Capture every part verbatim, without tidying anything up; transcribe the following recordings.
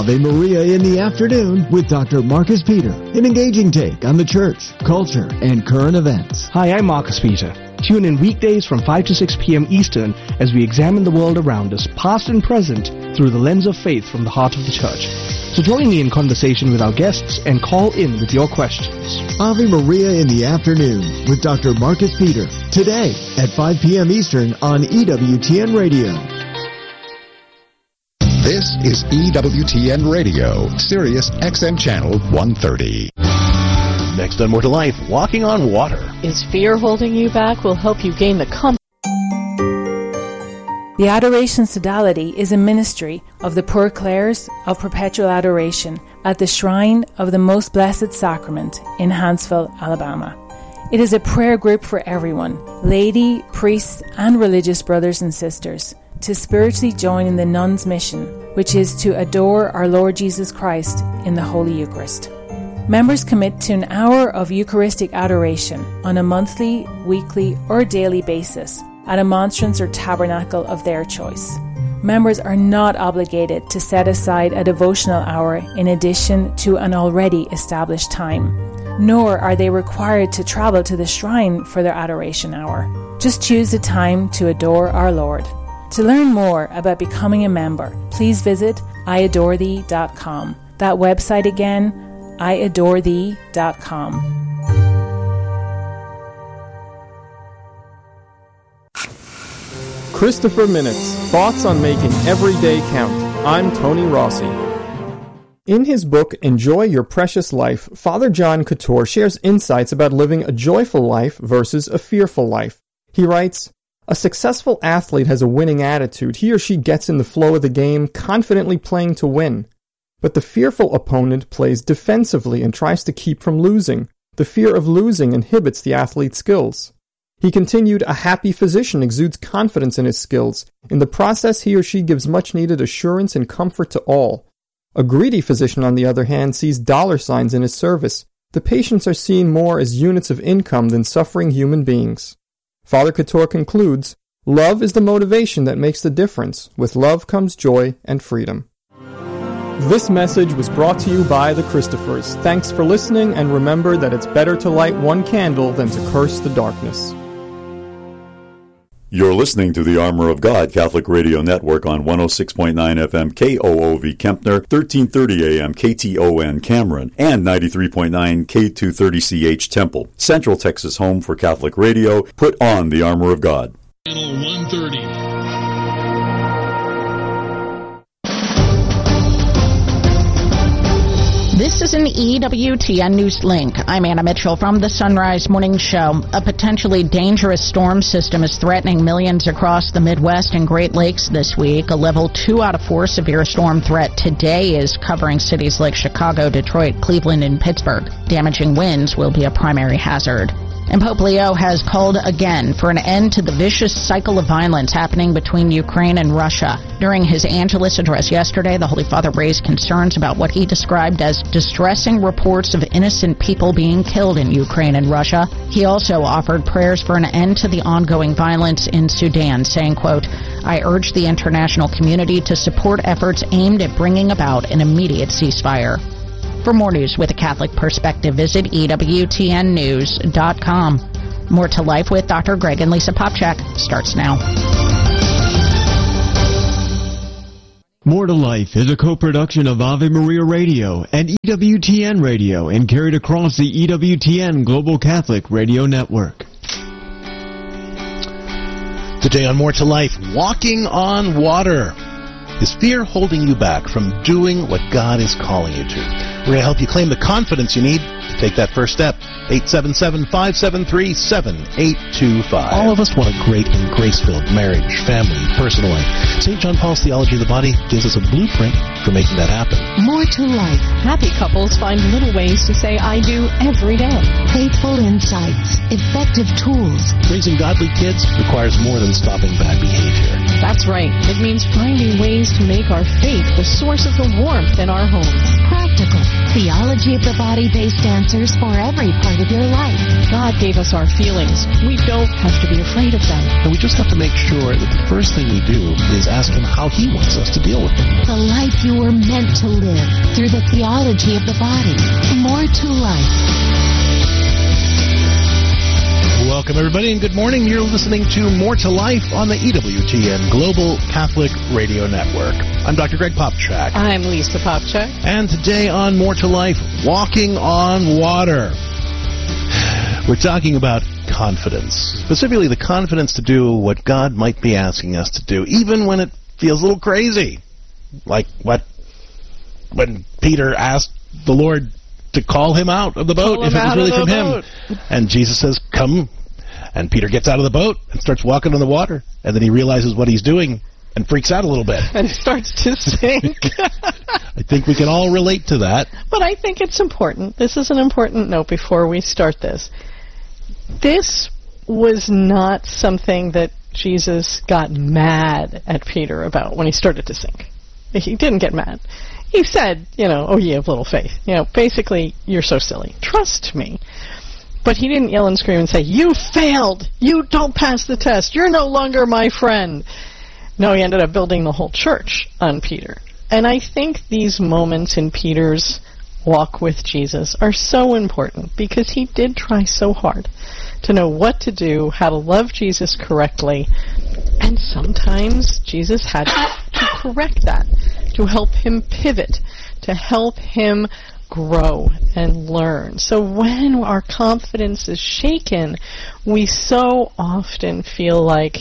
Ave Maria in the Afternoon with Doctor Marcus Peter, an engaging take on the church, culture, and current events. Hi, I'm Marcus Peter. Tune in weekdays from five to six p.m. Eastern as we examine the world around us, past and present, through the lens of faith from the heart of the church. So join me in conversation with our guests and call in with your questions. Ave Maria in the Afternoon with Doctor Marcus Peter, today at five p.m. Eastern on E W T N Radio. This is E W T N Radio, Sirius X M Channel one thirty. Next on More to Life, walking on water. Is fear holding you back? Will help you gain the confidence. The Adoration Sodality is a ministry of the Poor Clares of Perpetual Adoration at the Shrine of the Most Blessed Sacrament in Huntsville, Alabama. It is a prayer group for everyone, laity, priests, and religious brothers and sisters, to spiritually join in the nuns' mission, which is to adore our Lord Jesus Christ in the Holy Eucharist. Members commit to an hour of Eucharistic adoration on a monthly, weekly, or daily basis at a monstrance or tabernacle of their choice. Members are not obligated to set aside a devotional hour in addition to an already established time, nor are they required to travel to the shrine for their adoration hour. Just choose a time to adore our Lord. To learn more about becoming a member, please visit I adore thee dot com. That website again, I adore thee dot com. Christopher Minutes, thoughts on making every day count. I'm Tony Rossi. In his book, Enjoy Your Precious Life, Father John Couture shares insights about living a joyful life versus a fearful life. He writes, "A successful athlete has a winning attitude. He or she gets in the flow of the game, confidently playing to win. But the fearful opponent plays defensively and tries to keep from losing. The fear of losing inhibits the athlete's skills." He continued, "A happy physician exudes confidence in his skills. In the process, he or she gives much-needed assurance and comfort to all. A greedy physician, on the other hand, sees dollar signs in his service. The patients are seen more as units of income than suffering human beings." Father Couture concludes, "Love is the motivation that makes the difference. With love comes joy and freedom." This message was brought to you by the Christophers. Thanks for listening, and remember that it's better to light one candle than to curse the darkness. You're listening to the Armor of God Catholic Radio Network on one oh six point nine F M K O O V Kempner, thirteen thirty A M K T O N Cameron, and ninety-three point nine K two thirty C H Temple. Central Texas home for Catholic radio. Put on the Armor of God. Channel one thirty. This is an E W T N News Link. I'm Anna Mitchell from the Sunrise Morning Show. A potentially dangerous storm system is threatening millions across the Midwest and Great Lakes this week. A level two out of four severe storm threat today is covering cities like Chicago, Detroit, Cleveland, and Pittsburgh. Damaging winds will be a primary hazard. And Pope Leo has called again for an end to the vicious cycle of violence happening between Ukraine and Russia. During his Angelus address yesterday, the Holy Father raised concerns about what he described as distressing reports of innocent people being killed in Ukraine and Russia. He also offered prayers for an end to the ongoing violence in Sudan, saying, quote, "I urge the international community to support efforts aimed at bringing about an immediate ceasefire." For more news with a Catholic perspective, visit E W T N news dot com. More to Life with Doctor Greg and Lisa Popchak starts now. More to Life is a co-production of Ave Maria Radio and E W T N Radio and carried across the E W T N Global Catholic Radio Network. Today on More to Life, walking on water. Is fear holding you back from doing what God is calling you to? We're going to help you claim the confidence you need to take that first step. eight seven seven, five seven three, seven eight two five. All of us want a great and grace-filled marriage, family, personal life. Saint John Paul's Theology of the Body gives us a blueprint for making that happen. More to Life. Happy couples find little ways to say I do every day. Faithful insights. Effective tools. Raising godly kids requires more than stopping bad behavior. That's right. It means finding ways to make our faith the source of the warmth in our homes. Practical. Theology of the Body-based answers answers for every part of your life. God gave us our feelings. We don't have to be afraid of them. And we just have to make sure that the first thing we do is ask Him how He wants us to deal with them. The life you were meant to live through the theology of the body. More to life. Welcome, everybody, and good morning. You're listening to More to Life on the E W T N Global Catholic Radio Network. I'm Doctor Greg Popchak. I'm Lisa Popchak. And today on More to Life, walking on water. We're talking about confidence, specifically the confidence to do what God might be asking us to do, even when it feels a little crazy. Like what when Peter asked the Lord to call him out of the boat if it was really from him. And Jesus says, come. And Peter gets out of the boat and starts walking on the water. And then he realizes what he's doing and freaks out a little bit. And starts to sink. I think we can all relate to that. But I think it's important. This is an important note before we start this. This was not something that Jesus got mad at Peter about when he started to sink. He didn't get mad. He said, you know, oh, ye have little faith. You know, basically, you're so silly. Trust me. But he didn't yell and scream and say, you failed. You don't pass the test. You're no longer my friend. No, he ended up building the whole church on Peter. And I think these moments in Peter's walk with Jesus are so important because he did try so hard to know what to do, how to love Jesus correctly. And sometimes Jesus had to correct that, to help him pivot, to help him grow and learn. So when our confidence is shaken, we so often feel like,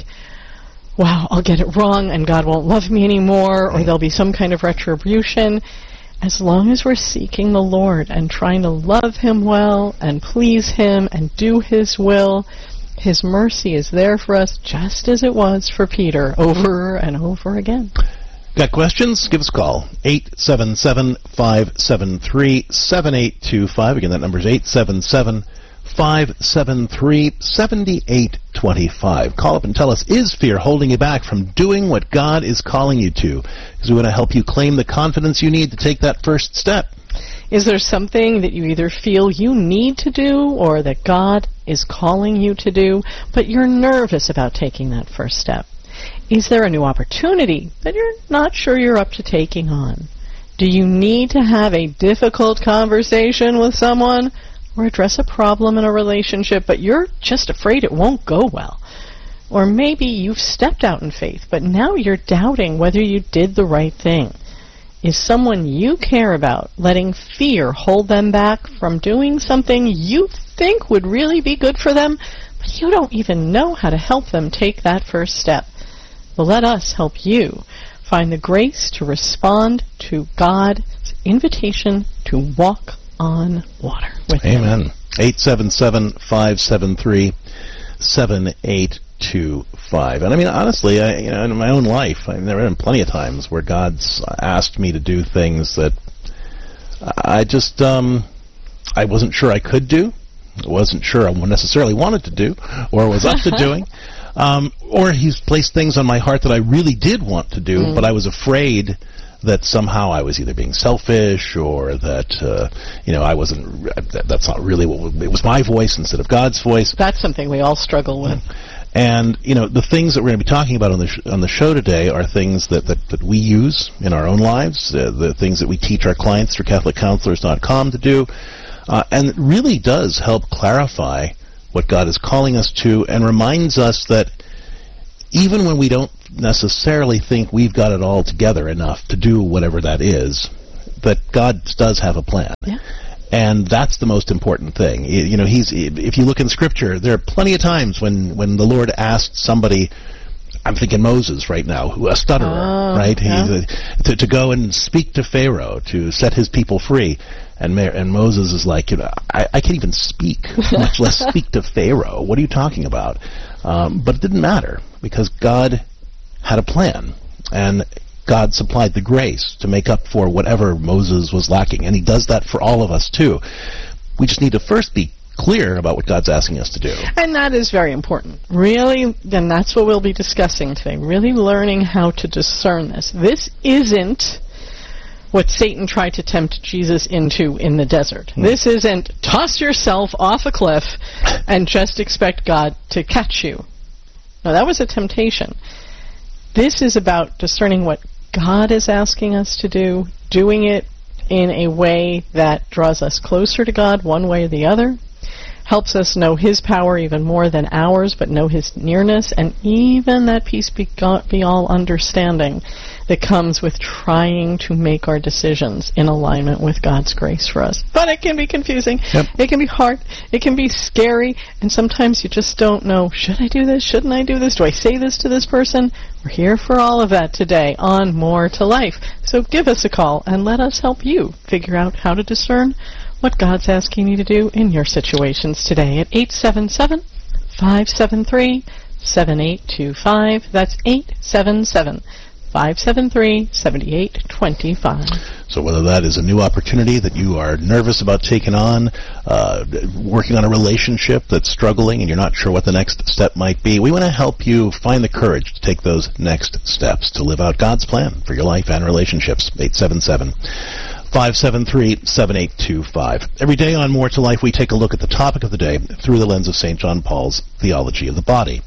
wow, I'll get it wrong and God won't love me anymore, or there'll be some kind of retribution. As long as we're seeking the Lord and trying to love Him well and please Him and do His will, His mercy is there for us just as it was for Peter over and over again. Got questions? Give us a call. eight seven seven, five seven three, seven eight two five. Again, that number is eight seven seven, five seven three, seven eight two five. Call up and tell us, is fear holding you back from doing what God is calling you to? Because we want to help you claim the confidence you need to take that first step. Is there something that you either feel you need to do or that God is calling you to do, but you're nervous about taking that first step? Is there a new opportunity that you're not sure you're up to taking on? Do you need to have a difficult conversation with someone or address a problem in a relationship, but you're just afraid it won't go well? Or maybe you've stepped out in faith, but now you're doubting whether you did the right thing. Is someone you care about letting fear hold them back from doing something you think would really be good for them, but you don't even know how to help them take that first step? Well, let us help you find the grace to respond to God's invitation to walk on water with Amen. Him. eight seven seven, five seven three, seven eight two five. And I mean, honestly, I, you know, in my own life, I mean, there have been plenty of times where God's asked me to do things that I just, um, I wasn't sure I could do, I wasn't sure I necessarily wanted to do, or was up to doing. Um, or He's placed things on my heart that I really did want to do, mm. but I was afraid that somehow I was either being selfish or that, uh, you know, I wasn't, that, that's not really what, it was my voice instead of God's voice. That's something we all struggle with. And, you know, the things that we're going to be talking about on the, sh- on the show today are things that, that, that we use in our own lives, uh, the things that we teach our clients through Catholic Counselors dot com to do, uh, and it really does help clarify what God is calling us to, and reminds us that even when we don't necessarily think we've got it all together enough to do whatever that is, that God does have a plan. Yeah. And that's the most important thing. You know, he's, if you look in Scripture, there are plenty of times when, when the Lord asked somebody, I'm thinking Moses right now, who a stutterer, oh, right? Yeah. He, to, to go and speak to Pharaoh, to set his people free. And, and Moses is like, you know, I, I can't even speak, much less speak to Pharaoh. What are you talking about? Um, but it didn't matter, because God had a plan, and God supplied the grace to make up for whatever Moses was lacking. And He does that for all of us, too. We just need to first be clear about what God's asking us to do. And that is very important. Really, and that's what we'll be discussing today, really learning how to discern this. This isn't what Satan tried to tempt Jesus into in the desert. Mm. This isn't toss yourself off a cliff and just expect God to catch you. No, that was a temptation. This is about discerning what God is asking us to do, doing it in a way that draws us closer to God one way or the other, helps us know His power even more than ours, but know His nearness, and even that peace beyond all understanding that comes with trying to make our decisions in alignment with God's grace for us. But it can be confusing. Yep. It can be hard. It can be scary. And sometimes you just don't know, should I do this? Shouldn't I do this? Do I say this to this person? We're here for all of that today on More to Life. So give us a call and let us help you figure out how to discern what God's asking you to do in your situations today at eight seven seven, five seven three, seven eight two five. That's eight seven seven, five seven three, seven eight two five. So whether that is a new opportunity that you are nervous about taking on, uh, working on a relationship that's struggling and you're not sure what the next step might be, we want to help you find the courage to take those next steps to live out God's plan for your life and relationships. eight seven seven, five seven three, seven eight two five. Every day on More to Life, we take a look at the topic of the day through the lens of Saint John Paul's theology of the body.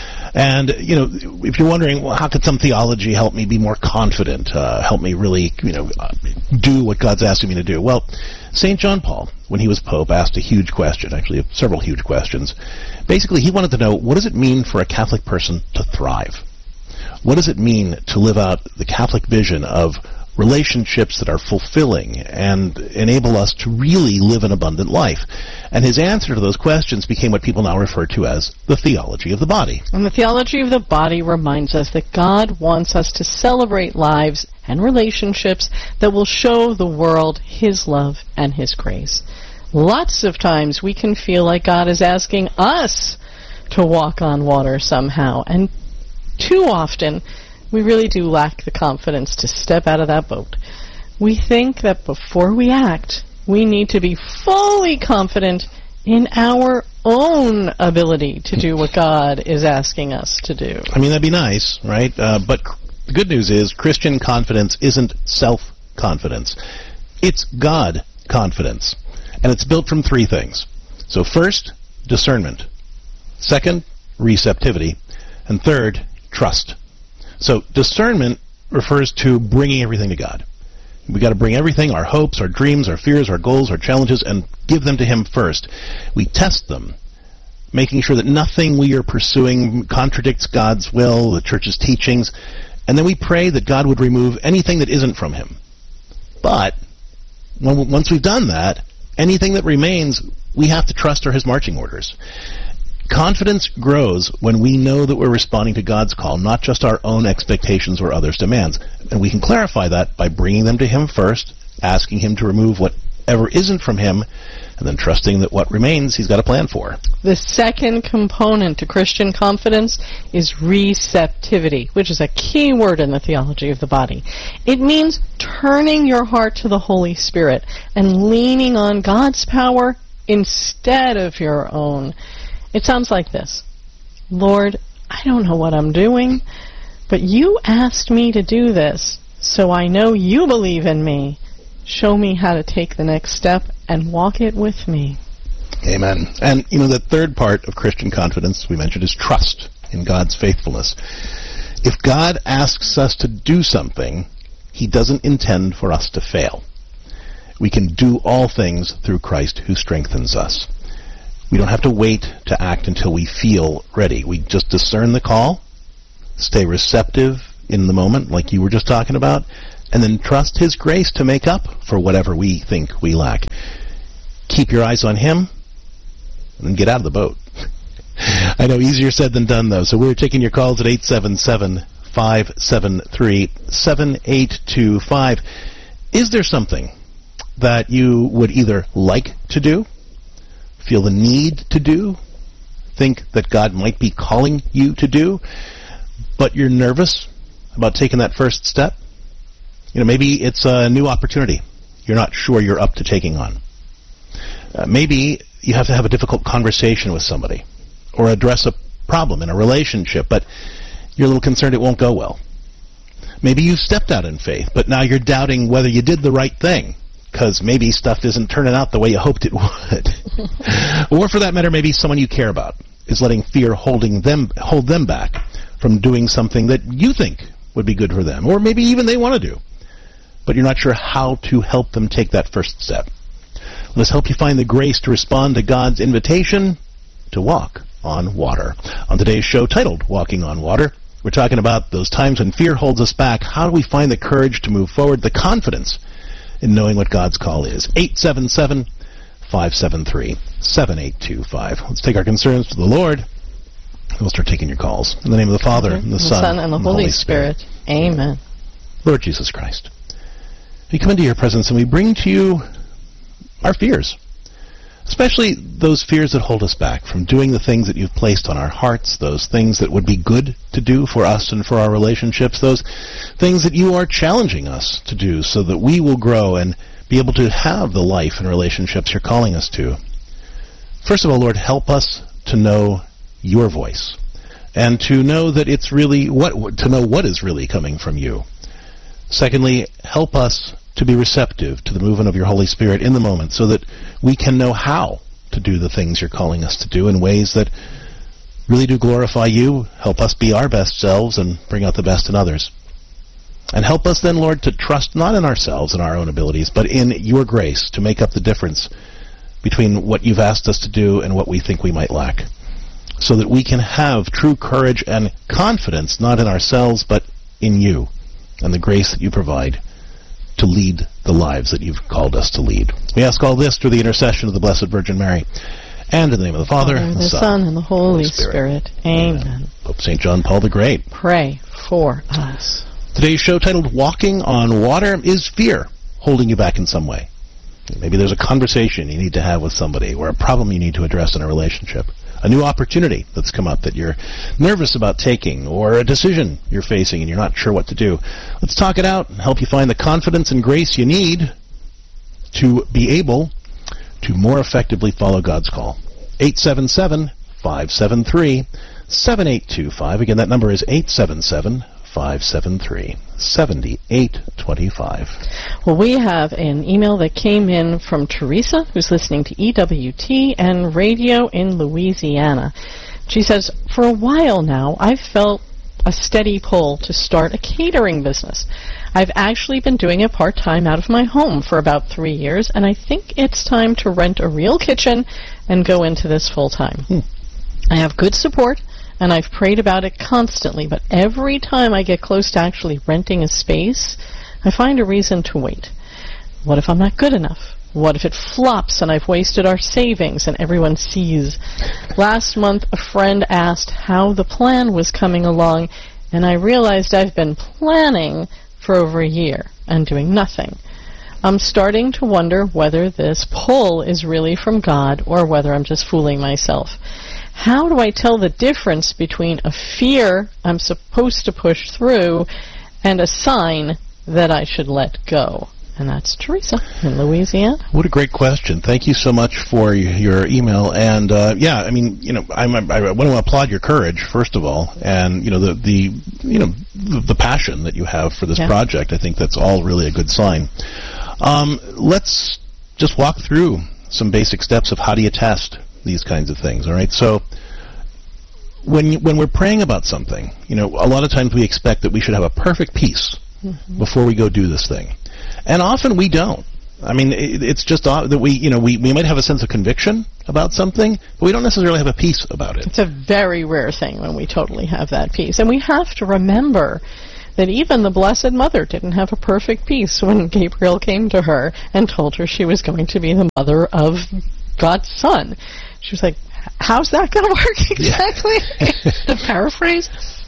And, you know, if you're wondering, well, how could some theology help me be more confident, uh, help me really, you know, uh, do what God's asking me to do? Well, Saint John Paul, when he was Pope, asked a huge question, actually several huge questions. Basically, he wanted to know, what does it mean for a Catholic person to thrive? What does it mean to live out the Catholic vision of relationships that are fulfilling and enable us to really live an abundant life? And his answer to those questions became what people now refer to as the theology of the body. And the theology of the body reminds us that God wants us to celebrate lives and relationships that will show the world His love and His grace. Lots of times we can feel like God is asking us to walk on water somehow, and too often we really do lack the confidence to step out of that boat. We think that before we act, we need to be fully confident in our own ability to do what God is asking us to do. I mean, that'd be nice, right? Uh, but the good news is Christian confidence isn't self-confidence. It's God-confidence. And it's built from three things. So first, discernment. Second, receptivity. And third, trust. So discernment refers to bringing everything to God. We've got to bring everything, our hopes, our dreams, our fears, our goals, our challenges, and give them to Him first. We test them, making sure that nothing we are pursuing contradicts God's will, the Church's teachings, and then we pray that God would remove anything that isn't from Him. But when, once we've done that, anything that remains, we have to trust are His marching orders. Confidence grows when we know that we're responding to God's call, not just our own expectations or others' demands. And we can clarify that by bringing them to Him first, asking Him to remove whatever isn't from Him, and then trusting that what remains He's got a plan for. The second component to Christian confidence is receptivity, which is a key word in the theology of the body. It means turning your heart to the Holy Spirit and leaning on God's power instead of your own. It sounds like this. Lord, I don't know what I'm doing, but You asked me to do this, so I know You believe in me. Show me how to take the next step and walk it with me. Amen. And, you know, the third part of Christian confidence we mentioned is trust in God's faithfulness. If God asks us to do something, He doesn't intend for us to fail. We can do all things through Christ who strengthens us. We don't have to wait to act until we feel ready. We just discern the call, stay receptive in the moment, like you were just talking about, and then trust His grace to make up for whatever we think we lack. Keep your eyes on Him, and then get out of the boat. I know, easier said than done, though. So we're taking your calls at eight seven seven, five seven three, seven eight two five. Is there something that you would either like to do, feel the need to do, think that God might be calling you to do, but you're nervous about taking that first step? You know, maybe it's a new opportunity you're not sure you're up to taking on. Uh, maybe you have to have a difficult conversation with somebody or address a problem in a relationship, but you're a little concerned it won't go well. Maybe you stepped out in faith, but now you're doubting whether you did the right thing, because maybe stuff isn't turning out the way you hoped it would. Or for that matter, maybe someone you care about is letting fear holding them hold them back from doing something that you think would be good for them, or maybe even they want to do, but you're not sure how to help them take that first step. Let us help you find the grace to respond to God's invitation to walk on water. On today's show titled Walking on Water, we're talking about those times when fear holds us back. How do we find the courage to move forward, the confidence in knowing what God's call is? eight seven seven, five seven three, seven eight two five. Let's take our concerns to the Lord. We'll start taking your calls. In the name of the Father, and the, the Son, Son, and the and Holy, Holy Spirit. Spirit. Amen. Lord Jesus Christ, we come into your presence and we bring to you our fears, especially those fears that hold us back from doing the things that you've placed on our hearts, those things that would be good to do for us and for our relationships, those things that you are challenging us to do so that we will grow and be able to have the life and relationships you're calling us to. First of all, Lord, help us to know your voice and to know that it's really what to know what is really coming from you. Secondly, help us to be receptive to the movement of your Holy Spirit in the moment so that we can know how to do the things you're calling us to do in ways that really do glorify you, help us be our best selves and bring out the best in others. And help us then, Lord, to trust not in ourselves and our own abilities, but in your grace to make up the difference between what you've asked us to do and what we think we might lack, so that we can have true courage and confidence not in ourselves but in you and the grace that you provide to lead the lives that you've called us to lead. We ask all this through the intercession of the Blessed Virgin Mary, and in the name of the Father, Father, and the the Son, Son, and the Holy, Holy Spirit. Spirit. Amen. Amen. Pope Saint John Paul the Great. Pray for us. Today's show, titled Walking on Water, is fear holding you back in some way. Maybe there's a conversation you need to have with somebody, or a problem you need to address in a relationship, a new opportunity that's come up that you're nervous about taking, or a decision you're facing and you're not sure what to do. Let's talk it out and help you find the confidence and grace you need to be able to more effectively follow God's call. eight seven seven, five seven three, seven eight two five. Again, that number is eight seven seven, five seven three, seven eight two five. Well, we have an email that came in from Teresa, who's listening to E W T N Radio in Louisiana. She says, for a while now, I've felt a steady pull to start a catering business. I've actually been doing it part-time out of my home for about three years, and I think it's time to rent a real kitchen and go into this full-time. Hmm. I have good support, and I've prayed about it constantly, but every time I get close to actually renting a space, I find a reason to wait. What if I'm not good enough? What if it flops and I've wasted our savings and everyone sees? Last month, a friend asked how the plan was coming along, and I realized I've been planning for over a year and doing nothing. I'm starting to wonder whether this pull is really from God or whether I'm just fooling myself. How do I tell the difference between a fear I'm supposed to push through and a sign that I should let go? And that's Teresa in Louisiana. What a great question. Thank you so much for your email. And, uh, yeah, I mean, you know, I'm, I want to applaud your courage, first of all, and, you know, the, the you know, the, the passion that you have for this yeah. project. I think that's all really a good sign. Um, let's just walk through some basic steps of how do you test these kinds of things, all right? So when you, when we're praying about something, you know, a lot of times we expect that we should have a perfect peace mm-hmm. before we go do this thing. And often we don't. I mean, it, it's just uh, that we, you know, we, we might have a sense of conviction about something, but we don't necessarily have a peace about it. It's a very rare thing when we totally have that peace. And we have to remember that even the Blessed Mother didn't have a perfect peace when Gabriel came to her and told her she was going to be the mother of God's Son. She was like, how's that going to work exactly? To paraphrase,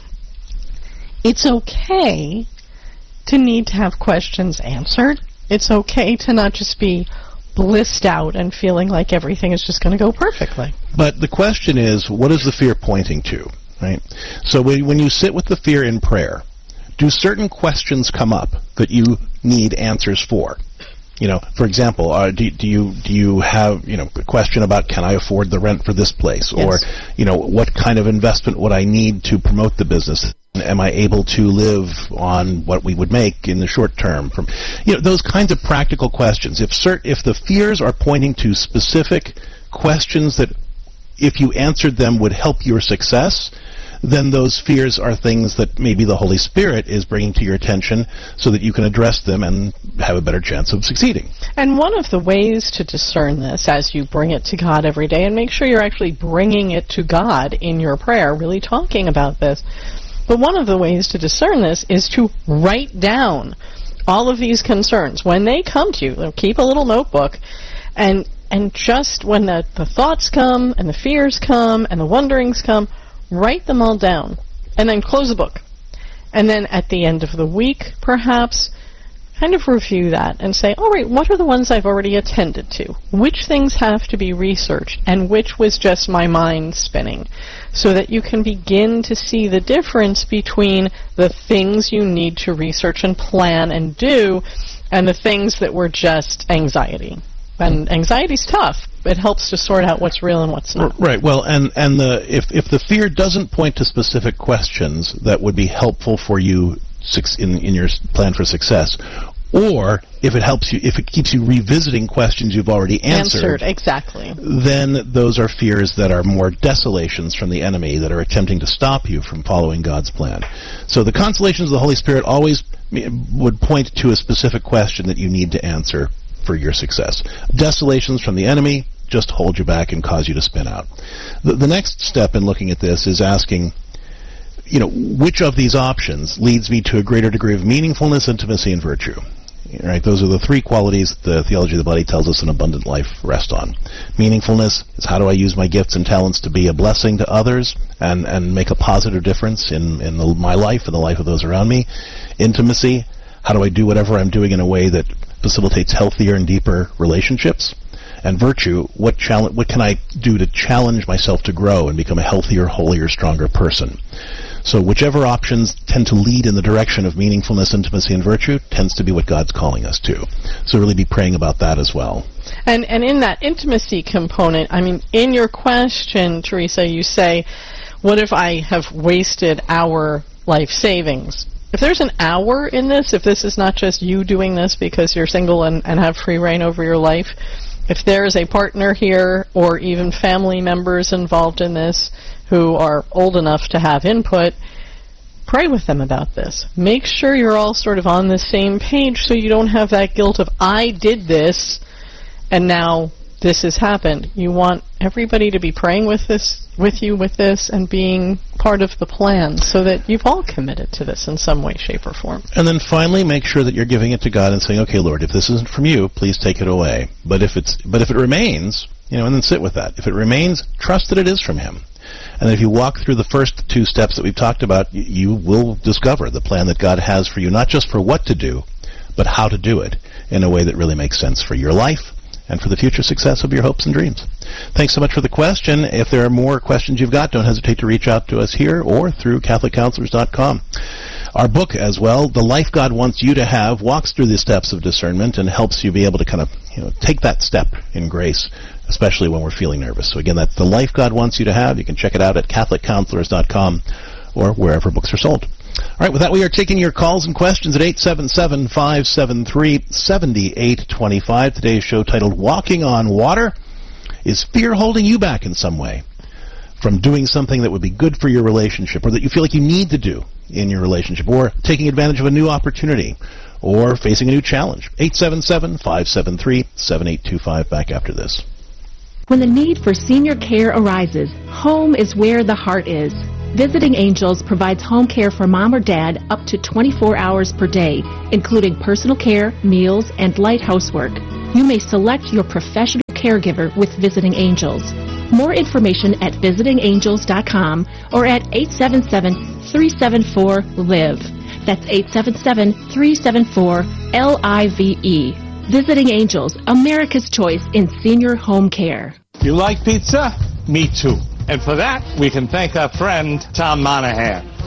it's okay to need to have questions answered. It's okay to not just be blissed out and feeling like everything is just going to go perfectly. But the question is, what is the fear pointing to, right? So when you sit with the fear in prayer, do certain questions come up that you need answers for? You know, for example, uh, do, do you do you have, you know, a question about can I afford the rent for this place? Yes. Or, you know, what kind of investment would I need to promote the business? Am I able to live on what we would make in the short term? From, you know, those kinds of practical questions. If cert, if the fears are pointing to specific questions that, if you answered them, would help your success, then those fears are things that maybe the Holy Spirit is bringing to your attention so that you can address them and have a better chance of succeeding. And one of the ways to discern this, as you bring it to God every day, and make sure you're actually bringing it to God in your prayer, really talking about this, but one of the ways to discern this is to write down all of these concerns. When they come to you, keep a little notebook, and and just when the, the thoughts come, and the fears come, and the wonderings come, write them all down, and then close the book. And then at the end of the week, perhaps, kind of review that and say, all right, what are the ones I've already attended to? Which things have to be researched, and which was just my mind spinning? So that you can begin to see the difference between the things you need to research and plan and do, and the things that were just anxiety. And anxiety's tough. It helps to sort out what's real and what's not. Right. Well, and and the if if the fear doesn't point to specific questions that would be helpful for you in in your plan for success, or if it helps you, if it keeps you revisiting questions you've already answered, answered exactly, then those are fears that are more desolations from the enemy that are attempting to stop you from following God's plan. So the consolations of the Holy Spirit always would point to a specific question that you need to answer for your success. Desolations from the enemy just hold you back and cause you to spin out. The, the next step in looking at this is asking, you know, which of these options leads me to a greater degree of meaningfulness, intimacy, and virtue? Right? Those are the three qualities the theology of the body tells us an abundant life rests on. Meaningfulness is how do I use my gifts and talents to be a blessing to others and, and make a positive difference in, in the, my life and the life of those around me. Intimacy, how do I do whatever I'm doing in a way that facilitates healthier and deeper relationships? And virtue, what challenge, what can I do to challenge myself to grow and become a healthier, holier, stronger person? So whichever options tend to lead in the direction of meaningfulness, intimacy, and virtue tends to be what God's calling us to. So really be praying about that as well. And and in that intimacy component, I mean, in your question, Teresa, you say, what if I have wasted our life savings? If there's an hour in this, if this is not just you doing this because you're single and, and have free reign over your life, if there is a partner here or even family members involved in this who are old enough to have input, pray with them about this. Make sure you're all sort of on the same page so you don't have that guilt of, I did this and now this has happened. You want everybody to be praying with this, with you with this, and being part of the plan so that you've all committed to this in some way, shape, or form. And then finally, make sure that you're giving it to God and saying, okay, Lord, if this isn't from you, please take it away. But if it's, but if it remains, you know, and then sit with that. If it remains, trust that it is from Him. And if you walk through the first two steps that we've talked about, you, you will discover the plan that God has for you, not just for what to do, but how to do it in a way that really makes sense for your life and for the future success of your hopes and dreams. Thanks so much for the question. If there are more questions you've got, don't hesitate to reach out to us here or through Catholic Counselors dot com. Our book as well, The Life God Wants You to Have, walks through the steps of discernment and helps you be able to kind of, you know, take that step in grace, especially when we're feeling nervous. So again, that's The Life God Wants You to Have. You can check it out at Catholic Counselors dot com or wherever books are sold. All right, with that, we are taking your calls and questions at eight seven seven, five seven three, seven eight two five. Today's show titled Walking on Water. Is fear holding you back in some way from doing something that would be good for your relationship or that you feel like you need to do in your relationship, or taking advantage of a new opportunity, or facing a new challenge? eight seven seven, five seven three, seven eight two five. Back after this. When the need for senior care arises, home is where the heart is. Visiting Angels provides home care for mom or dad up to twenty-four hours per day, including personal care, meals, and light housework. You may select your professional caregiver with Visiting Angels. More information at visiting angels dot com or at eight seven seven, three seven four, live. That's eight seven seven, three seven four, L I V E. Visiting Angels, America's choice in senior home care. You like pizza? Me too. And for that, we can thank our friend Tom Monahan.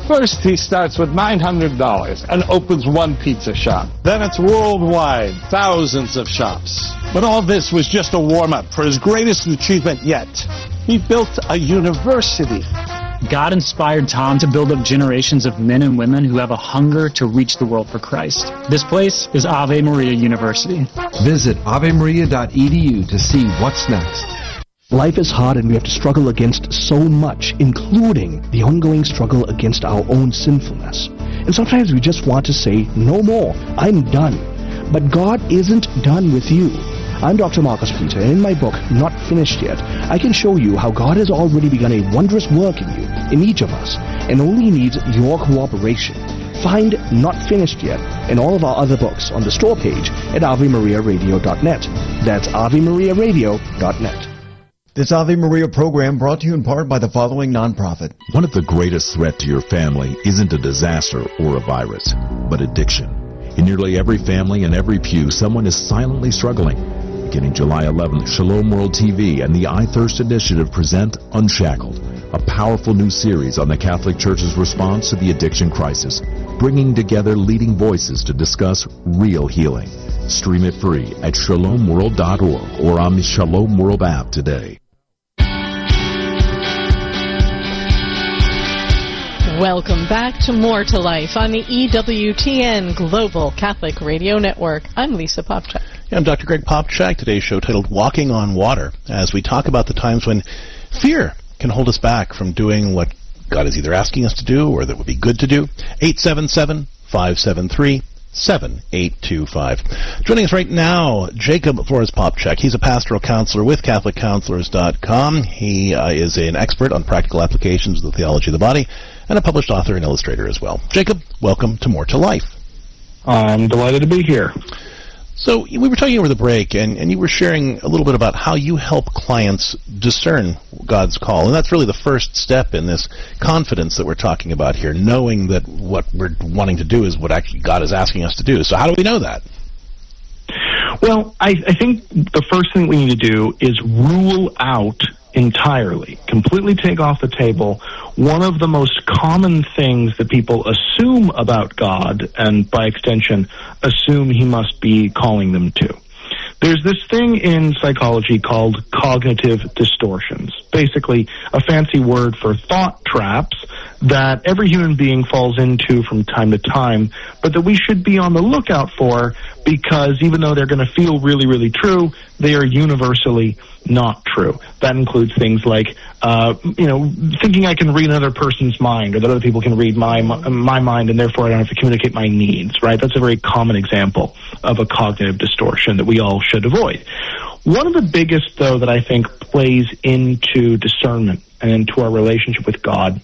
First, he starts with nine hundred dollars and opens one pizza shop. Then it's worldwide, thousands of shops. But all this was just a warm-up for his greatest achievement yet. He built a university. God inspired Tom to build up generations of men and women who have a hunger to reach the world for Christ. This place is Ave Maria University. Visit ave maria dot e d u to see what's next. Life is hard and we have to struggle against so much, including the ongoing struggle against our own sinfulness. And sometimes we just want to say, no more, I'm done. But God isn't done with you. I'm Doctor Marcus Peter, and in my book, Not Finished Yet, I can show you how God has already begun a wondrous work in you, in each of us, and only needs your cooperation. Find Not Finished Yet and all of our other books on the store page at ave maria radio dot net. That's ave maria radio dot net. This Ave Maria program brought to you in part by the following nonprofit. One of the greatest threats to your family isn't a disaster or a virus, but addiction. In nearly every family and every pew, someone is silently struggling. Beginning July eleventh, Shalom World T V and the I Thirst Initiative present Unshackled, a powerful new series on the Catholic Church's response to the addiction crisis, bringing together leading voices to discuss real healing. Stream it free at shalom world dot org or on the Shalom World app today. Welcome back to More to Life on the E W T N Global Catholic Radio Network. I'm Lisa Popchak. I'm Doctor Greg Popchak. Today's show titled Walking on Water, as we talk about the times when fear can hold us back from doing what God is either asking us to do or that would be good to do. eight seven seven, five seven three, seven eight two five. Joining us right now, Jacob Flores Popchak. He's a pastoral counselor with Catholic Counselors dot com. He uh, is an expert on practical applications of the theology of the body and a published author and illustrator as well. Jacob, welcome to More to Life. I'm delighted to be here. So we were talking over the break, and, and you were sharing a little bit about how you help clients discern God's call. And that's really the first step in this confidence that we're talking about here, knowing that what we're wanting to do is what actually God is asking us to do. So how do we know that? Well, I, I think the first thing we need to do is rule out entirely, completely take off the table, one of the most common things that people assume about God, and by extension, assume he must be calling them to. There's this thing in psychology called cognitive distortions, basically a fancy word for thought traps that every human being falls into from time to time, but that we should be on the lookout for, because even though they're going to feel really, really true, they are universally not true. That includes things like, uh, you know, thinking I can read another person's mind, or that other people can read my my mind, and therefore I don't have to communicate my needs, right? That's a very common example of a cognitive distortion that we all should avoid. One of the biggest, though, that I think plays into discernment and into our relationship with God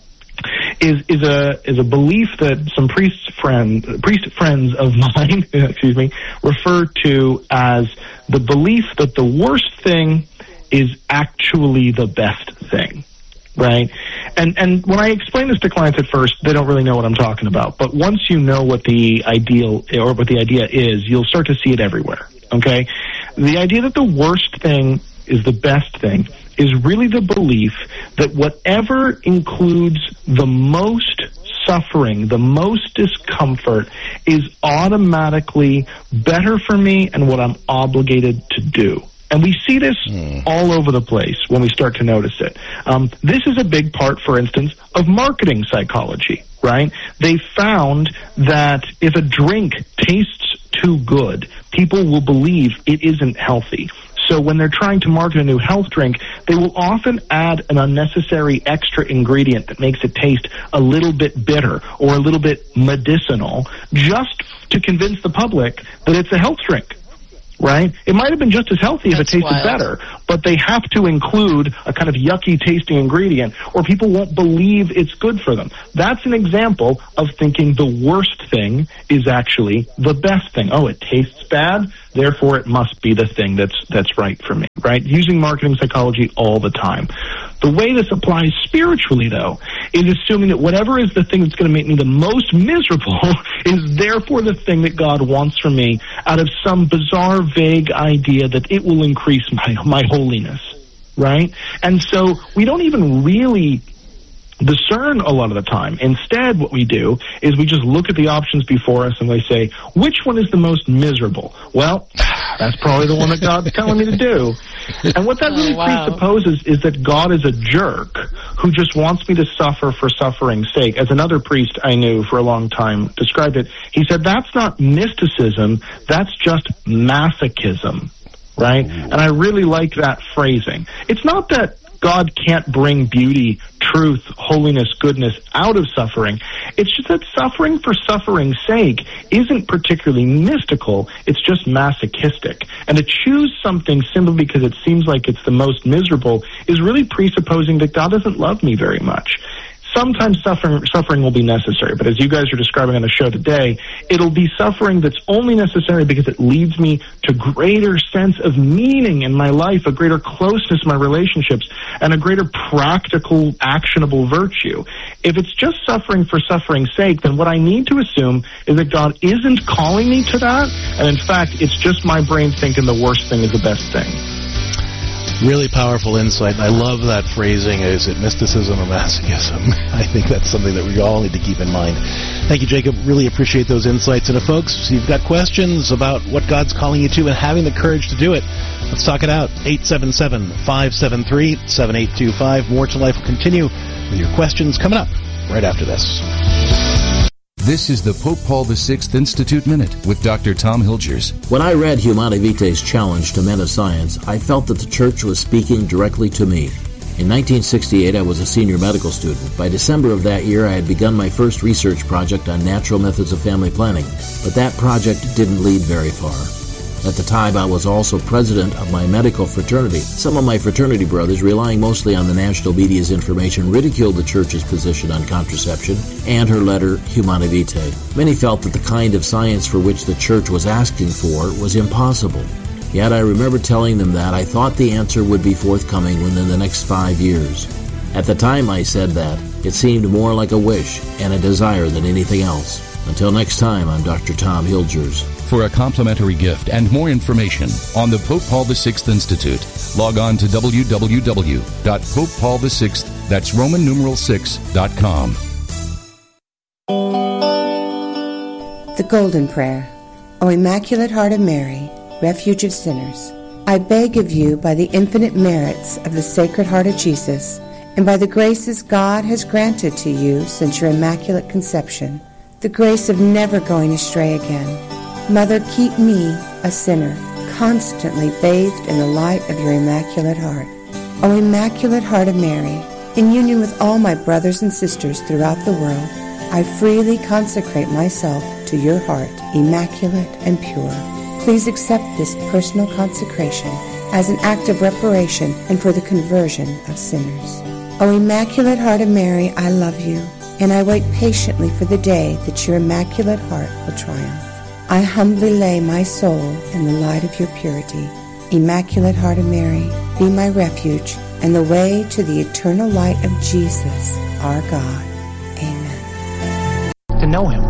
is is a is a belief that some priest friend priest friends of mine, excuse me, refer to as the belief that the worst thing is actually the best thing, right? And and when I explain this to clients at first, they don't really know what I'm talking about. But once you know what the ideal or what the idea is, you'll start to see it everywhere. Okay, the idea that the worst thing is the best thing is really the belief that whatever includes the most suffering, the most discomfort, is automatically better for me and what I'm obligated to do. And we see this mm. all over the place when we start to notice it. Um, this is a big part, for instance, of marketing psychology, right? They found that if a drink tastes too good, people will believe it isn't healthy. So when they're trying to market a new health drink, they will often add an unnecessary extra ingredient that makes it taste a little bit bitter or a little bit medicinal, just to convince the public that it's a health drink. Right? It might have been just as healthy if it tasted wild. better, but they have to include a kind of yucky tasting ingredient or people won't believe it's good for them. That's an example of thinking the worst thing is actually the best thing. Oh, it tastes bad, therefore it must be the thing that's that's right for me, right? Using marketing psychology all the time. The way this applies spiritually, though, is assuming that whatever is the thing that's going to make me the most miserable is therefore the thing that God wants from me out of some bizarre, vague idea that it will increase my, my holiness, right? And so we don't even really discern a lot of the time. Instead, what we do is we just look at the options before us and we say, which one is the most miserable? Well, that's probably the one that God's telling me to do. And what that really oh, wow. presupposes is that God is a jerk who just wants me to suffer for suffering's sake. As another priest I knew for a long time described it, he said, that's not mysticism, that's just masochism, right? Ooh. And I really like that phrasing. It's not that God can't bring beauty, truth, holiness, goodness out of suffering. It's just that suffering for suffering's sake isn't particularly mystical. It's just masochistic. And to choose something simply because it seems like it's the most miserable is really presupposing that God doesn't love me very much. Sometimes suffering, suffering will be necessary, but as you guys are describing on the show today, it'll be suffering that's only necessary because it leads me to greater sense of meaning in my life, a greater closeness in my relationships, and a greater practical, actionable virtue. If it's just suffering for suffering's sake, then what I need to assume is that God isn't calling me to that, and in fact, it's just my brain thinking the worst thing is the best thing. Really powerful insight. I love that phrasing. Is it mysticism or masochism? I think that's something that we all need to keep in mind. Thank you, Jacob. Really appreciate those insights. And if folks, if you've got questions about what God's calling you to and having the courage to do it, let's talk it out. eight seven seven, five seven three, seven eight two five. More to Life will continue with your questions coming up right after this. This is the Pope Paul the Sixth Institute Minute with Doctor Tom Hilgers. When I read Humanae Vitae's challenge to men of science, I felt that the Church was speaking directly to me. In nineteen sixty-eight, I was a senior medical student. By December of that year, I had begun my first research project on natural methods of family planning, but that project didn't lead very far. At the time, I was also president of my medical fraternity. Some of my fraternity brothers, relying mostly on the national media's information, ridiculed the Church's position on contraception and her letter, Humanae Vitae. Many felt that the kind of science for which the Church was asking for was impossible. Yet I remember telling them that I thought the answer would be forthcoming within the next five years. At the time I said that, it seemed more like a wish and a desire than anything else. Until next time, I'm Doctor Tom Hilgers. For a complimentary gift and more information on the Pope Paul the Sixth Institute, log on to w w w dot pope paul the sixth, that's Roman numeral six, dot com. The Golden Prayer. O Immaculate Heart of Mary, Refuge of Sinners, I beg of you by the infinite merits of the Sacred Heart of Jesus and by the graces God has granted to you since your Immaculate Conception, the grace of never going astray again. Mother, keep me, a sinner, constantly bathed in the light of your Immaculate Heart. O Immaculate Heart of Mary, in union with all my brothers and sisters throughout the world, I freely consecrate myself to your heart, immaculate and pure. Please accept this personal consecration as an act of reparation and for the conversion of sinners. O Immaculate Heart of Mary, I love you, and I wait patiently for the day that your Immaculate Heart will triumph. I humbly lay my soul in the light of your purity. Immaculate Heart of Mary, be my refuge and the way to the eternal light of Jesus, our God. Amen. To know him.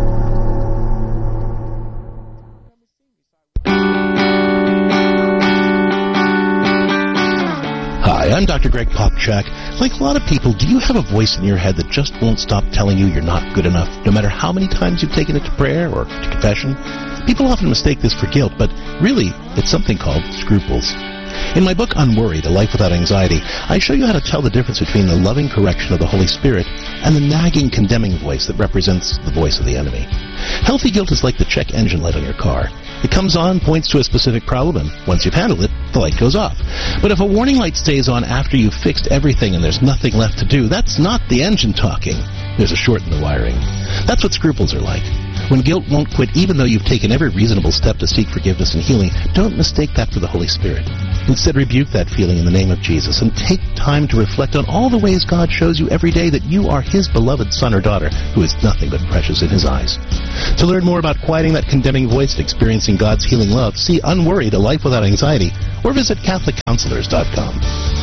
Hi, I'm Doctor Greg Popchak. Like a lot of people, do you have a voice in your head that just won't stop telling you you're not good enough, no matter how many times you've taken it to prayer or to confession? People often mistake this for guilt, but really, it's something called scruples. In my book, Unworried, A Life Without Anxiety, I show you how to tell the difference between the loving correction of the Holy Spirit and the nagging, condemning voice that represents the voice of the enemy. Healthy guilt is like the check engine light on your car. It comes on, points to a specific problem, and once you've handled it, the light goes off. But if a warning light stays on after you've fixed everything and there's nothing left to do, that's not the engine talking. There's a short in the wiring. That's what scruples are like. When guilt won't quit even though you've taken every reasonable step to seek forgiveness and healing, don't mistake that for the Holy Spirit. Instead, rebuke that feeling in the name of Jesus and take time to reflect on all the ways God shows you every day that you are His beloved son or daughter who is nothing but precious in His eyes. To learn more about quieting that condemning voice and experiencing God's healing love, see Unworried, A Life Without Anxiety, or visit catholic counselors dot com.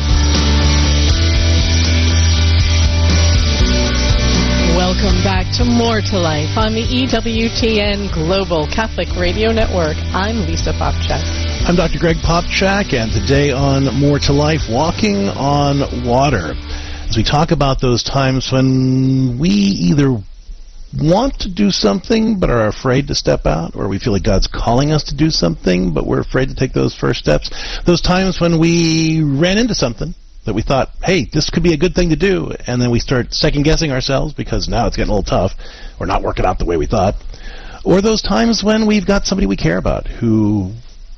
Welcome back to More to Life on the E W T N Global Catholic Radio Network. I'm Lisa Popchak. I'm Doctor Greg Popchak, and today on More to Life, walking on water. as we talk about those times when we either want to do something but are afraid to step out, or we feel like God's calling us to do something but we're afraid to take those first steps. Those times when we ran into something that we thought, hey, this could be a good thing to do, and then we start second-guessing ourselves because now it's getting a little tough. We're not working out the way we thought. Or those times when we've got somebody we care about who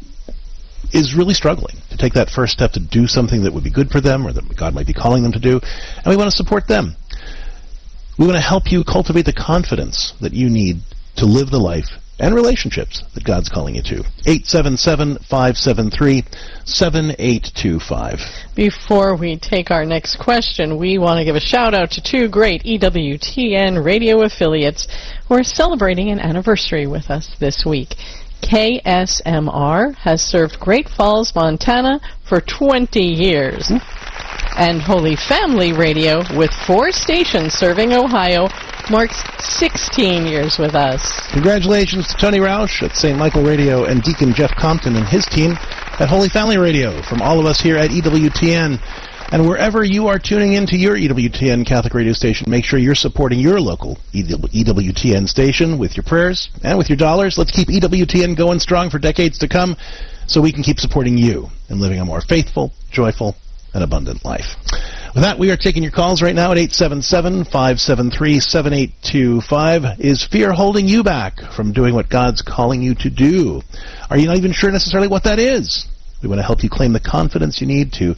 is really struggling to take that first step to do something that would be good for them or that God might be calling them to do, and we want to support them. We want to help you cultivate the confidence that you need to live the life and relationships that God's calling you to. eight seven seven, five seven three, seven eight two five. Before we take our next question, we want to give a shout-out to two great E W T N radio affiliates who are celebrating an anniversary with us this week. K S M R has served Great Falls, Montana for twenty years. And Holy Family Radio, with four stations serving Ohio, marks sixteen years with us. Congratulations to Tony Roush at Saint Michael Radio and Deacon Jeff Compton and his team at Holy Family Radio. From all of us here at E W T N, and wherever you are tuning into your E W T N Catholic radio station, make sure you're supporting your local E W T N station with your prayers and with your dollars. Let's keep E W T N going strong for decades to come so we can keep supporting you and living a more faithful, joyful, and abundant life. With that, we are taking your calls right now at eight seven seven, five seven three, seven eight two five. Is fear holding you back from doing what God's calling you to do? Are you not even sure necessarily what that is? We want to help you claim the confidence you need to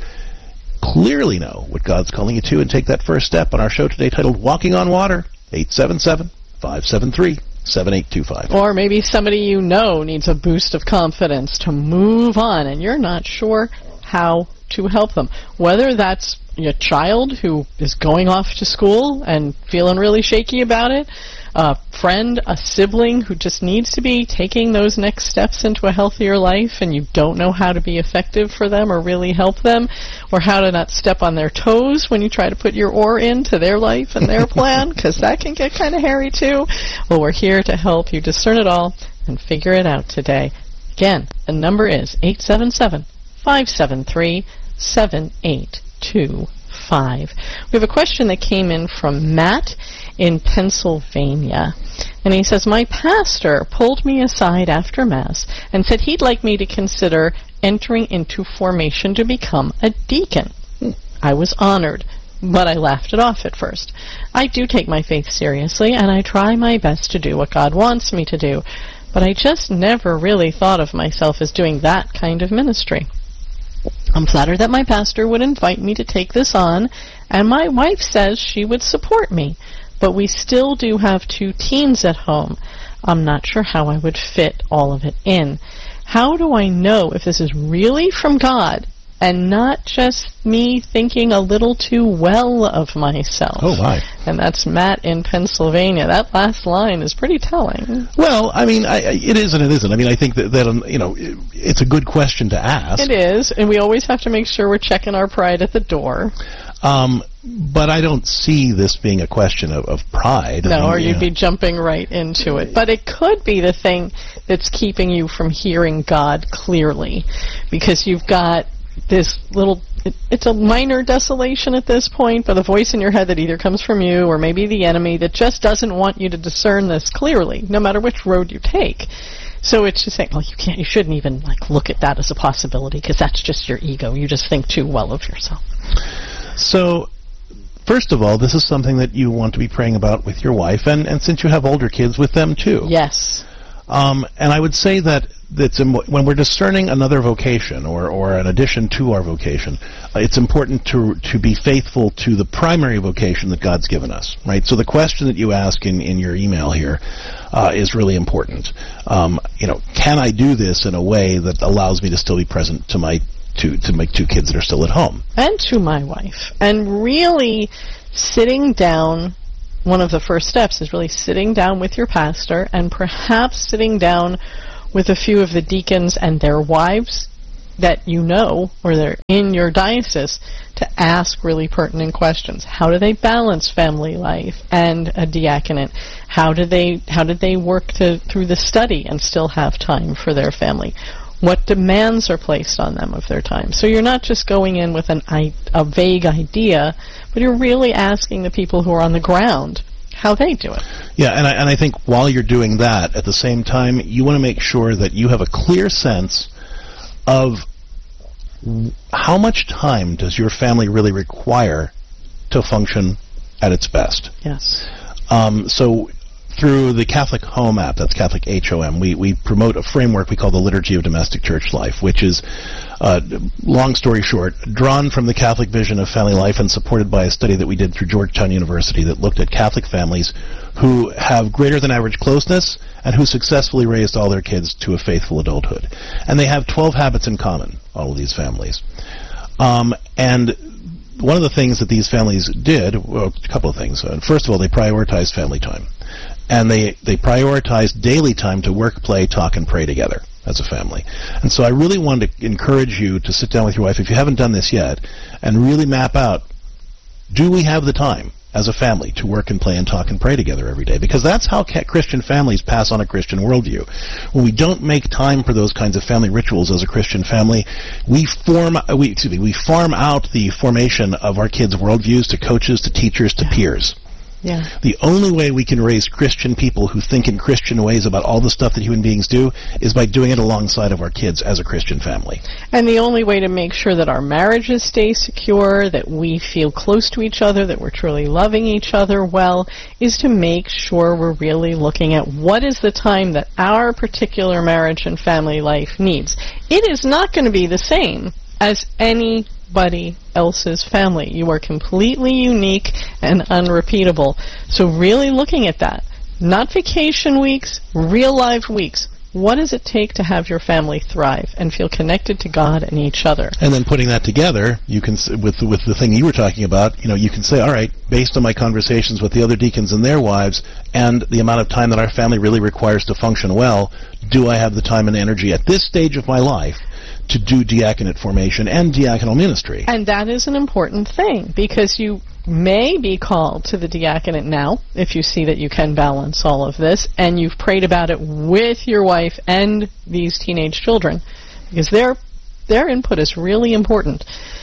clearly know what God's calling you to and take that first step on our show today titled Walking on Water. eight seven seven, five seven three, seven eight two five. Or maybe somebody you know needs a boost of confidence to move on and you're not sure how to help them. Whether that's a child who is going off to school and feeling really shaky about it, a friend, a sibling who just needs to be taking those next steps into a healthier life and you don't know how to be effective for them or really help them, or how to not step on their toes when you try to put your oar into their life and their plan, because that can get kind of hairy too. Well, we're here to help you discern it all and figure it out today. Again, the number is eight seven seven, five seven three, seven eight two five. We have a question that came in from Matt in Pennsylvania. And he says, my pastor pulled me aside after Mass and said he'd like me to consider entering into formation to become a deacon. I was honored, but I laughed it off at first. I do take my faith seriously, and I try my best to do what God wants me to do, but I just never really thought of myself as doing that kind of ministry. I'm flattered that my pastor would invite me to take this on, and my wife says she would support me, but we still do have two teens at home. I'm not sure how I would fit all of it in. How do I know if this is really from God and not just me thinking a little too well of myself? Oh, my. And that's Matt in Pennsylvania. That last line is pretty telling. Well, I mean, I, I, it is and it isn't. I mean, I think that, that um, you know, it, it's a good question to ask. It is, and we always have to make sure we're checking our pride at the door. Um, but I don't see this being a question of, of pride. No, I mean, or you'd know. be jumping right into it. But it could be the thing that's keeping you from hearing God clearly, because you've got this little, it, it's a minor desolation at this point, but a voice in your head that either comes from you or maybe the enemy that just doesn't want you to discern this clearly, no matter which road you take. So it's just saying, well, you can't, you shouldn't even like look at that as a possibility, because that's just your ego. You just think too well of yourself. So, first of all, this is something that you want to be praying about with your wife, and, and since you have older kids, with them too. Yes. Um, and I would say that that's Im- when we're discerning another vocation or, or an addition to our vocation, uh, it's important to to be faithful to the primary vocation that God's given us, right? So the question that you ask in, in your email here uh, is really important. Um, you know, can I do this in a way that allows me to still be present to my to to my two kids that are still at home? And to my wife. And really sitting down, one of the first steps is really sitting down with your pastor and perhaps sitting down with a few of the deacons and their wives that you know, or they're in your diocese, to ask really pertinent questions. How do they balance family life and a diaconate? How do they how did they work to through the study and still have time for their family? what demands are placed on them of their time. So you're not just going in with an I- a vague idea, but you're really asking the people who are on the ground how they do it. Yeah, and I, and I think while you're doing that, at the same time, you want to make sure that you have a clear sense of how much time does your family really require to function at its best. Yes. Um, so through the Catholic Home app, that's Catholic H O M, we, we promote a framework we call the Liturgy of Domestic Church Life, which is, uh, long story short, drawn from the Catholic vision of family life and supported by a study that we did through Georgetown University that looked at Catholic families who have greater than average closeness and who successfully raised all their kids to a faithful adulthood. And they have twelve habits in common, all of these families. Um, and one of the things that these families did, well, a couple of things. Uh, first of all, they prioritized family time. And they, they prioritized daily time to work, play, talk, and pray together as a family. And so I really wanted to encourage you to sit down with your wife, if you haven't done this yet, and really map out, do we have the time as a family to work and play and talk and pray together every day? Because that's how Christian families pass on a Christian worldview. When we don't make time for those kinds of family rituals as a Christian family, we form, we, excuse me, we farm out the formation of our kids' worldviews to coaches, to teachers, to peers. Yeah. The only way we can raise Christian people who think in Christian ways about all the stuff that human beings do is by doing it alongside of our kids as a Christian family. And the only way to make sure that our marriages stay secure, that we feel close to each other, that we're truly loving each other well, is to make sure we're really looking at what is the time that our particular marriage and family life needs. It is not going to be the same as anybody else's family. You are completely unique and unrepeatable. So really looking at that, not vacation weeks, real life weeks. What does it take to have your family thrive and feel connected to God and each other? And then putting that together, you can with with the thing you were talking about, you know, you can say, all right, based on my conversations with the other deacons and their wives, and the amount of time that our family really requires to function well, do I have the time and energy at this stage of my life to do diaconate formation and diaconal ministry? And that is an important thing, because you may be called to the diaconate now, if you see that you can balance all of this, and you've prayed about it with your wife and these teenage children, because their their input is really important.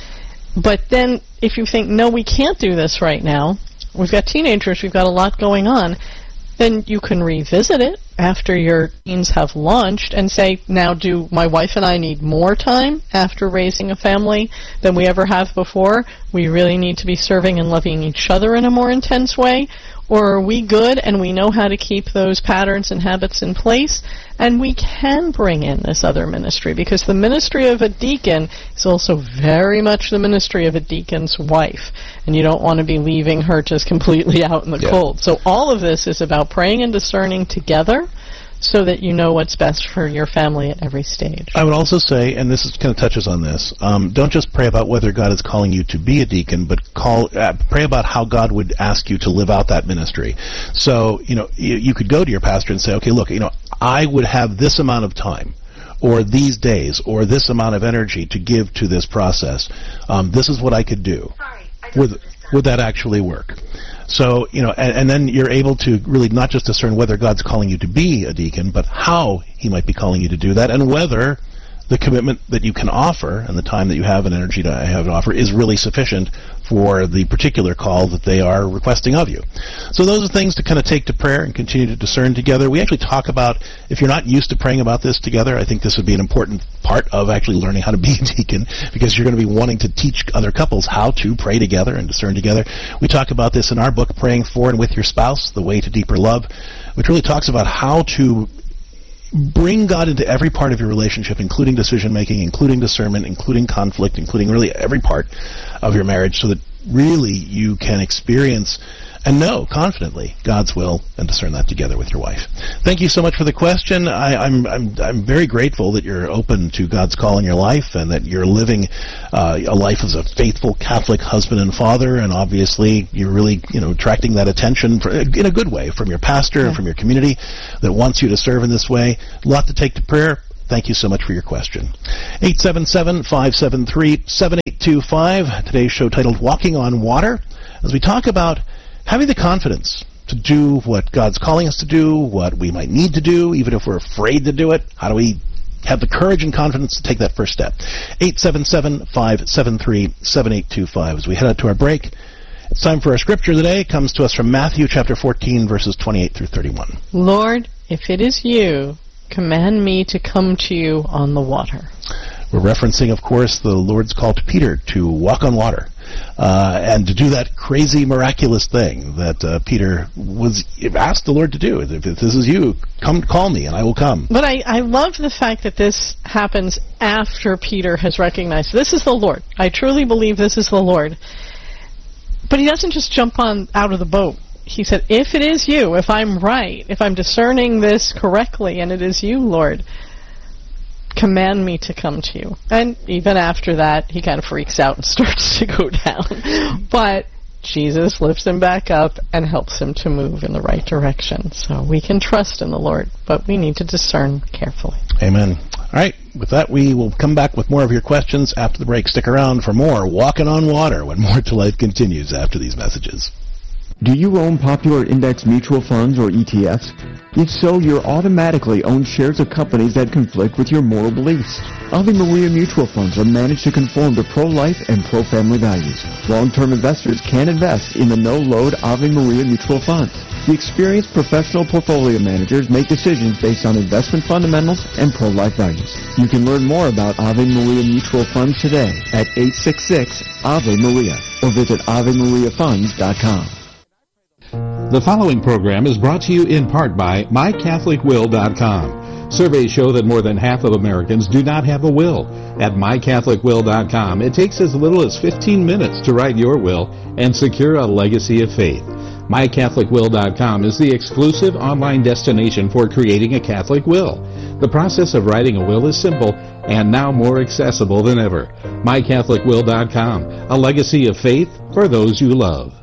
But then, if you think, no, we can't do this right now, we've got teenagers, we've got a lot going on, then you can revisit it after your teens have launched and say, now do my wife and I need more time after raising a family than we ever have before? We really need to be serving and loving each other in a more intense way? Or are we good and we know how to keep those patterns and habits in place, and we can bring in this other ministry? Because the ministry of a deacon is also very much the ministry of a deacon's wife, and you don't want to be leaving her just completely out in the yeah. cold. So all of this is about praying and discerning together so that you know what's best for your family at every stage. I would also say, and this is, kind of touches on this, um, don't just pray about whether God is calling you to be a deacon, but call uh, pray about how God would ask you to live out that ministry. So, you know, you, you could go to your pastor and say, okay, look, you know, I would have this amount of time, or these days, or this amount of energy to give to this process. Um, this is what I could do. Sorry, I would, would that actually work? So, you know, and, and then you're able to really not just discern whether God's calling you to be a deacon, but how he might be calling you to do that, and whether the commitment that you can offer and the time that you have and energy to have to offer is really sufficient for the particular call that they are requesting of you. So those are things to kind of take to prayer and continue to discern together. We actually talk about, if you're not used to praying about this together, I think this would be an important part of actually learning how to be a deacon, because you're going to be wanting to teach other couples how to pray together and discern together. We talk about this in our book, Praying For and With Your Spouse, The Way to Deeper Love, which really talks about how to bring God into every part of your relationship, including decision-making, including discernment, including conflict, including really every part of your marriage, so that really you can experience and know confidently God's will and discern that together with your wife. Thank you so much for the question. I, I'm, I'm, I'm very grateful that you're open to God's call in your life, and that you're living uh, a life as a faithful Catholic husband and father, and obviously you're really, you know, attracting that attention for, in a good way from your pastor yeah. and from your community that wants you to serve in this way. A lot to take to prayer. Thank you so much for your question. eight seven seven, five seven three, seven eight two five. Today's show titled Walking on Water, as we talk about having the confidence to do what God's calling us to do, what we might need to do, even if we're afraid to do it. How do we have the courage and confidence to take that first step. eight seven seven, five seven three, seven eight two five. As we head out to our break, it's time for our scripture today. It comes to us from Matthew chapter fourteen, verses twenty-eight through thirty-one. Lord, if it is you, command me to come to you on the water. We're referencing, of course, the Lord's call to Peter to walk on water, uh, and to do that crazy, miraculous thing that uh, Peter was asked the Lord to do. If this is you, come call me, and I will come. But I, I love the fact that this happens after Peter has recognized, this is the Lord. I truly believe this is the Lord. But he doesn't just jump on out of the boat. He said, if it is you, if I'm right, if I'm discerning this correctly, and it is you, Lord, command me to come to you. And even after that, he kind of freaks out and starts to go down. But Jesus lifts him back up and helps him to move in the right direction. So we can trust in the Lord, but we need to discern carefully. Amen. All right, with that, we will come back with more of your questions after the break. Stick around for more Walking on Water when More to Life continues after these messages. Do you own popular index mutual funds or E T Fs? If so, you're automatically own shares of companies that conflict with your moral beliefs. Ave Maria mutual funds are managed to conform to pro-life and pro-family values. Long-term investors can invest in the no-load Ave Maria mutual funds. The experienced professional portfolio managers make decisions based on investment fundamentals and pro-life values. You can learn more about Ave Maria mutual funds today at eight six six, A V E Maria or visit ave maria funds dot com. The following program is brought to you in part by my catholic will dot com. Surveys show that more than half of Americans do not have a will. At my catholic will dot com, it takes as little as fifteen minutes to write your will and secure a legacy of faith. my catholic will dot com is the exclusive online destination for creating a Catholic will. The process of writing a will is simple and now more accessible than ever. my catholic will dot com, a legacy of faith for those you love.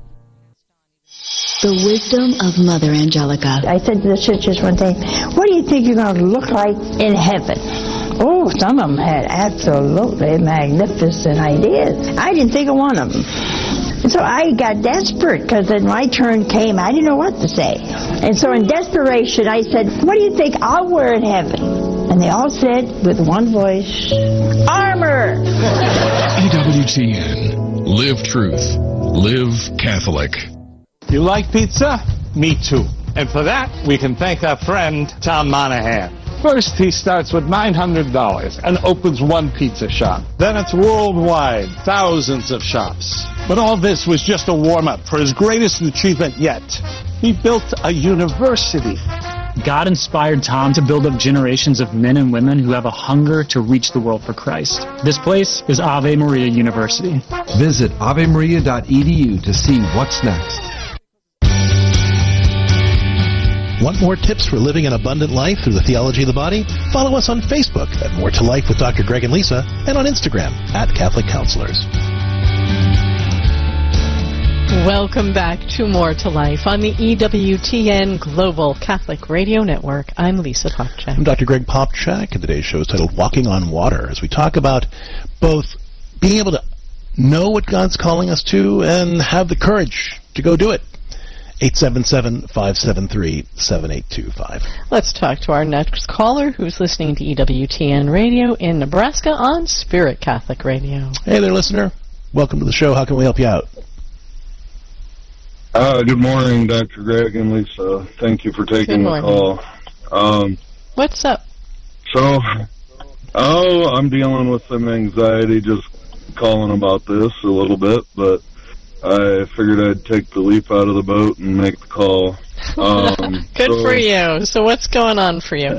The wisdom of Mother Angelica. I said to the sisters one day, what do you think you're going to look like in heaven? Oh, some of them had absolutely magnificent ideas. I didn't think of one of them. So I got desperate because then my turn came. I didn't know what to say. And so in desperation, I said, what do you think I'll wear in heaven? And they all said with one voice, armor! E W T N. Live truth. Live Catholic. You like pizza? Me too. And for that, we can thank our friend, Tom Monahan. First, he starts with nine hundred dollars and opens one pizza shop. Then it's worldwide, thousands of shops. But all this was just a warm-up for his greatest achievement yet. He built a university. God inspired Tom to build up generations of men and women who have a hunger to reach the world for Christ. This place is Ave Maria University. Visit ave maria dot e d u to see what's next. Want more tips for living an abundant life through the theology of the body? Follow us on Facebook at More to Life with Doctor Greg and Lisa, and on Instagram at Catholic Counselors. Welcome back to More to Life on the E W T N Global Catholic Radio Network. I'm Lisa Popchak. I'm Doctor Greg Popchak, and today's show is titled Walking on Water, as we talk about both being able to know what God's calling us to and have the courage to go do it. eight seven seven, five seven three, seven eight two five. Let's talk to our next caller who's listening to E W T N Radio in Nebraska on Spirit Catholic Radio. Hey there, listener. Welcome to the show. How can we help you out? Uh, good morning, Doctor Greg and Lisa. Thank you for taking the call. Um, What's up? So, oh, I'm dealing with some anxiety just calling about this a little bit, but I figured I'd take the leap out of the boat and make the call. Um, Good so, for you. So what's going on for you?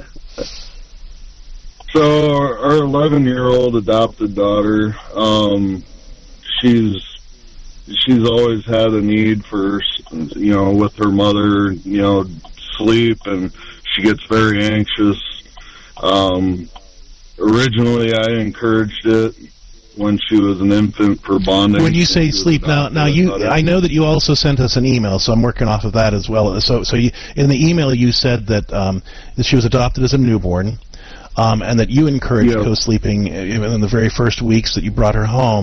So our eleven-year-old adopted daughter, um, she's she's always had a need for, you know, with her mother, you know, sleep, and she gets very anxious. Um, originally, I encouraged it when she was an infant for bonding. When you say sleep, now, now you, I know that you also sent us an email, so I'm working off of that as well. So, so you, in the email you said that um, that she was adopted as a newborn, um, and that you encouraged yeah. co-sleeping in the very first weeks that you brought her home.